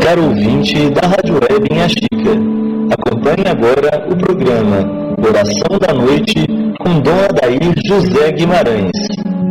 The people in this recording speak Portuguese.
caro ouvinte da Rádio Web Minha Xícara. Acompanhe agora o programa Oração da Noite com Dom Adair José Guimarães.